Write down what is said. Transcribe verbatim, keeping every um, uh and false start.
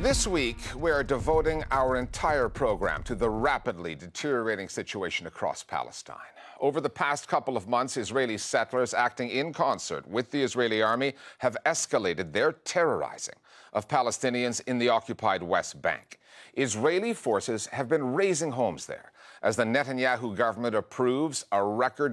This week, we are devoting our entire program to the rapidly deteriorating situation across Palestine. Over the past couple of months, Israeli settlers acting in concert with the Israeli army have escalated their terrorizing of Palestinians in the occupied West Bank. Israeli forces have been razing homes there as the Netanyahu government approves a record